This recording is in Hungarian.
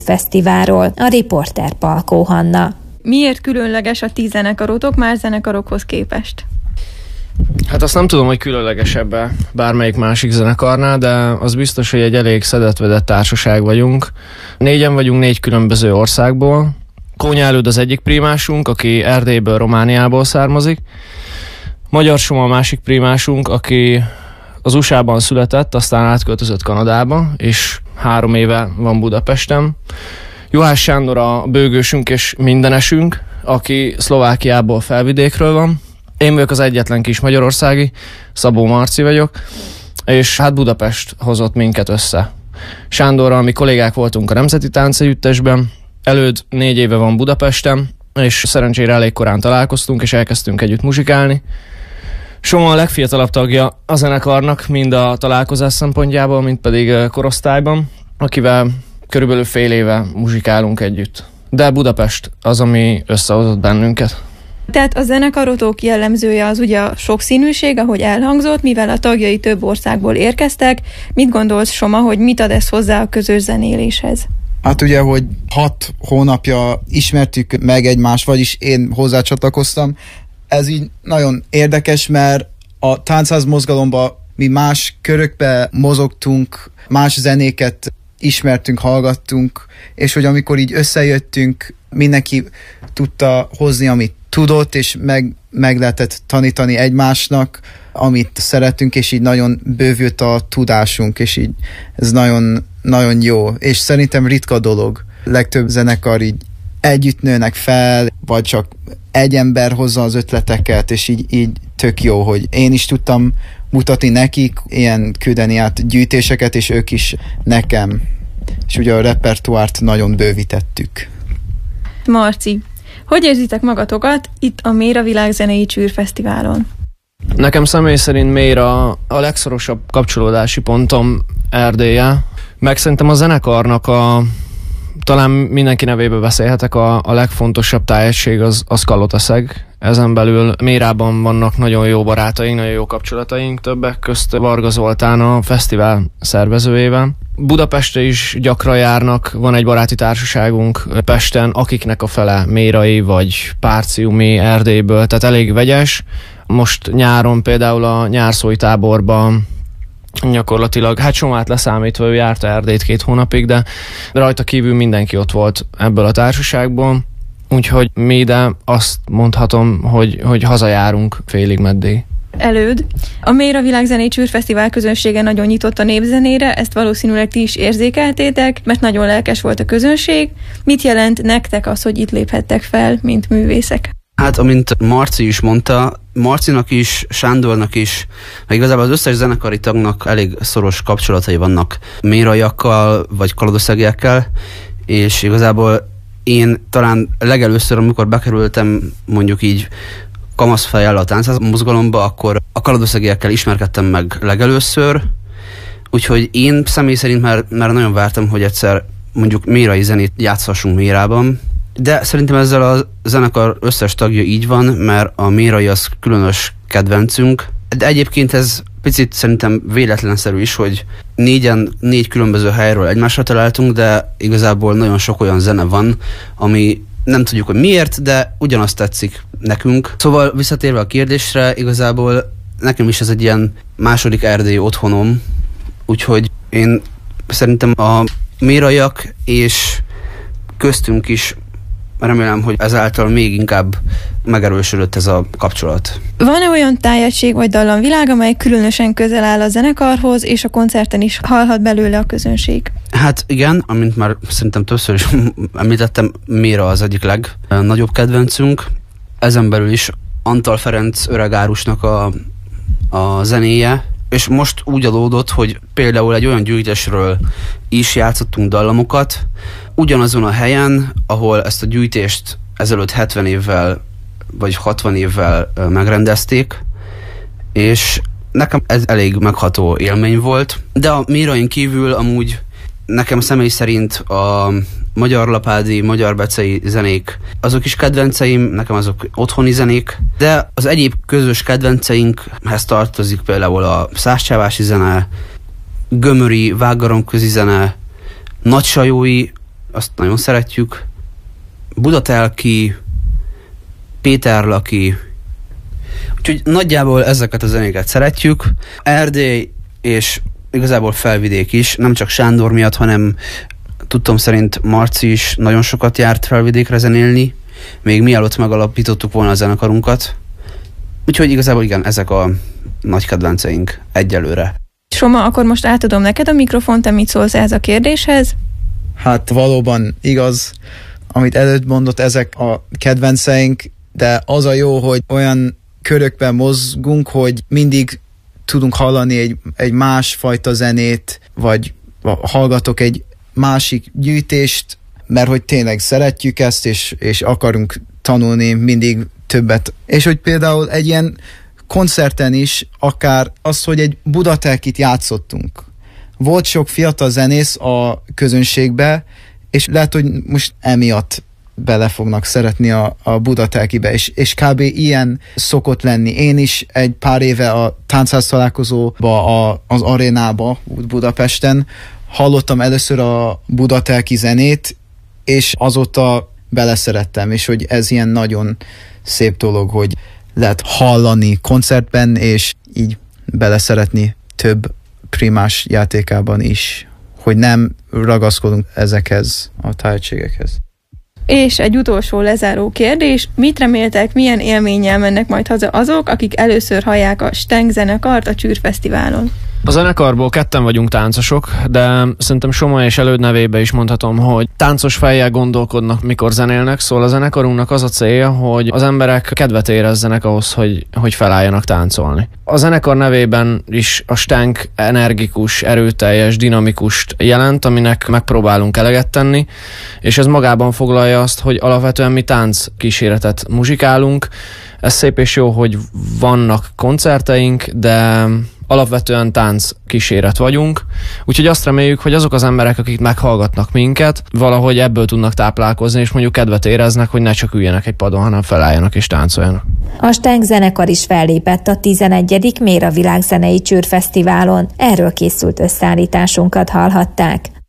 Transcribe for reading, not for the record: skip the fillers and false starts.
Fesztiválról, a riporter Palkó Hanna. Miért különleges a ti zenekarotok más zenekarokhoz képest? Hát azt nem tudom, hogy különlegesebb bármelyik másik zenekarnál, de az biztos, hogy egy elég szedett-vedett társaság vagyunk. 4-en vagyunk 4 különböző országból. Kónya Előd az egyik primásunk, aki Erdélyből, Romániából származik. Magyar Soma a másik primásunk, aki az USA-ban született, aztán átköltözött Kanadába, és 3 éve van Budapesten. Juhász Sándor a bőgősünk és mindenesünk, aki Szlovákiából, Felvidékről van. Én vagyok az egyetlen kis magyarországi, Szabó Marci vagyok, és hát Budapest hozott minket össze. Sándorral mi kollégák voltunk a Nemzeti Táncegyüttesben, Előd 4 éve van Budapesten, és szerencsére elég korán találkoztunk, és elkezdtünk együtt muzsikálni. Soma a legfiatalabb tagja a zenekarnak, mind a találkozás szempontjából, mind pedig korosztályban, akivel körülbelül fél éve muzsikálunk együtt. De Budapest az, ami összehozott bennünket. Tehát a zenekarotok jellemzője az ugye a sokszínűség, ahogy elhangzott, mivel a tagjai több országból érkeztek. Mit gondolsz, Soma, hogy mit ad ez hozzá a közös zenéléshez? Hát ugye, hogy 6 hónapja ismertük meg egymást, vagyis én hozzácsatlakoztam. Ez így nagyon érdekes, mert a táncház mozgalomban mi más körökbe mozogtunk, más zenéket ismertünk, hallgattunk, és hogy amikor így összejöttünk, mindenki tudta hozni, amit tudott, és meg lehetett tanítani egymásnak, amit szeretünk, és így nagyon bővült a tudásunk, és így ez nagyon, nagyon jó, és szerintem ritka dolog. Legtöbb zenekar így együtt nőnek fel, vagy csak egy ember hozza az ötleteket, és így tök jó, hogy én is tudtam mutatni nekik, ilyen küldeni át gyűjtéseket, és ők is nekem. És ugye a repertoárt nagyon bővítettük. Marci, hogy érzitek magatokat itt a Méra Világzenei Csűrfesztiválon? Nekem személy szerint Méra a legszorosabb kapcsolódási pontom Erdélye, meg szerintem a zenekarnak talán mindenki nevébe beszélhetek, a legfontosabb tájegység az Kalotaszeg. Ezen belül Mérában vannak nagyon jó barátaink, nagyon jó kapcsolataink, többek közt Varga Zoltán a fesztivál szervezőjével. Budapestre is gyakran járnak, van egy baráti társaságunk Pesten, akiknek a fele mérai vagy párciumi Erdélyből, tehát elég vegyes. Most nyáron például a nyárszói táborban gyakorlatilag, hát Somát leszámítva, ő járta Erdélyt 2 hónapig, de rajta kívül mindenki ott volt ebből a társaságból, úgyhogy mi ide azt mondhatom, hogy hazajárunk félig meddig. Előd. A Méra Világzenei Csűrfesztivál közönsége nagyon nyitott a népzenére, ezt valószínűleg ti is érzékeltétek, mert nagyon lelkes volt a közönség. Mit jelent nektek az, hogy itt léphettek fel, mint művészek? Hát, amint Marci is mondta, Marcinak is, Sándornak is, meg igazából az összes zenekari tagnak elég szoros kapcsolatai vannak méraiakkal, vagy kalodoszegiekkel, és igazából én talán legelőször, amikor bekerültem mondjuk így kamaszfejjel a táncház mozgalomba, akkor a kalodoszegiekkel ismerkedtem meg legelőször, úgyhogy én személy szerint már nagyon vártam, hogy egyszer mondjuk mérai zenét játszhassunk Mérában, de szerintem ezzel a zenekar összes tagja így van, mert a mérai az különös kedvencünk, de egyébként ez picit szerintem véletlenszerű is, hogy 4 különböző helyről egymásra találtunk, de igazából nagyon sok olyan zene van, ami nem tudjuk, hogy miért, de ugyanazt tetszik nekünk. Szóval visszatérve a kérdésre, igazából nekem is ez egy ilyen második erdélyi otthonom, úgyhogy én szerintem a méraiak és köztünk is remélem, hogy ezáltal még inkább megerősödött ez a kapcsolat. Van-e olyan tájegység vagy dallamvilág, amely különösen közel áll a zenekarhoz, és a koncerten is hallhat belőle a közönség? Hát igen, amint már szerintem többször is említettem, Méra az egyik legnagyobb kedvencünk. Ezen belül is Antal Ferenc öregárusnak a zenéje, és most úgy adódott, hogy például egy olyan gyűjtésről is játszottunk dallamokat, ugyanazon a helyen, ahol ezt a gyűjtést ezelőtt 70 évvel vagy 60 évvel megrendezték, és nekem ez elég megható élmény volt, de a mérain kívül amúgy nekem személy szerint a magyar lapádi, magyar becei zenék, azok is kedvenceim, nekem azok otthoni zenék, de az egyéb közös kedvenceinkhez tartozik például a szászcsávási zene, gömöri, vággaromközi zene, nagysajói azt nagyon szeretjük. Budatelki, Péterlaki, úgyhogy nagyjából ezeket a zenéket szeretjük. Erdély és igazából Felvidék is, nem csak Sándor miatt, hanem tudtom szerint Marci is nagyon sokat járt Felvidékre zenélni, még mielőtt megalapítottuk volna a zenekarunkat. Úgyhogy igazából igen, ezek a nagy kedvenceink egyelőre. Soma, akkor most átadom neked a mikrofont, te mit szólsz ez a kérdéshez? Hát valóban igaz, amit előtt mondott, ezek a kedvenceink, de az a jó, hogy olyan körökben mozgunk, hogy mindig tudunk hallani egy másfajta zenét, vagy hallgatok egy másik gyűjtést, mert hogy tényleg szeretjük ezt, és akarunk tanulni mindig többet. És hogy például egy ilyen koncerten is, akár az, hogy egy Budatelkit játszottunk. Volt sok fiatal zenész a közönségbe, és lehet, hogy most emiatt bele fognak szeretni a Budatelkibe, és kb. Ilyen szokott lenni. Én is egy pár éve a táncház találkozóba, az arénába Budapesten hallottam először a Budatelki zenét, és azóta beleszerettem, és hogy ez ilyen nagyon szép dolog, hogy lehet hallani koncertben, és így beleszeretni több primás játékában is, hogy nem ragaszkodunk ezekhez a tehetségekhez. És egy utolsó lezáró kérdés, mit reméltek, milyen élménnyel mennek majd haza azok, akik először hallják a Steng zenekart a Csűrfesztiválon? A zenekarból ketten vagyunk táncosok, de szerintem Soma és Előd nevébe is mondhatom, hogy táncos fejjel gondolkodnak, mikor zenélnek, szóval a zenekarunknak az a célja, hogy az emberek kedvet érezzenek ahhoz, hogy felálljanak táncolni. A zenekar nevében is a Steng energikus, erőteljes, dinamikust jelent, aminek megpróbálunk eleget tenni, és ez magában foglalja azt, hogy alapvetően mi tánc kíséretet muzsikálunk. Ez szép és jó, hogy vannak koncerteink, de alapvetően tánc kíséret vagyunk, úgyhogy azt reméljük, hogy azok az emberek, akik meghallgatnak minket, valahogy ebből tudnak táplálkozni, és mondjuk kedvet éreznek, hogy ne csak üljenek egy padon, hanem felálljanak és táncoljanak. A Steng zenekar is fellépett a 11. Méra Világzenei Csűrfesztiválon. Erről készült összeállításunkat hallhatták.